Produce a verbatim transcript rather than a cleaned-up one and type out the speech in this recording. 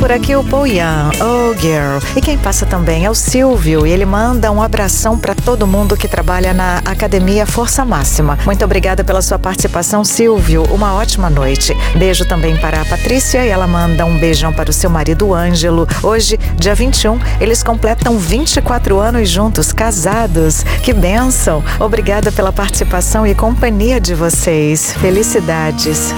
por aqui o Poian, oh girl. E quem passa também é o Silvio, e ele manda um abração para todo mundo que trabalha na Academia Força Máxima. Muito obrigada pela sua participação, Silvio. Uma ótima noite. Beijo também para a Patrícia, e ela manda um beijão para o seu marido Ângelo. Hoje, dia vinte e um, eles completam vinte e quatro anos juntos, casados. Que bênção! Obrigada pela participação e companhia de vocês. Felicidades.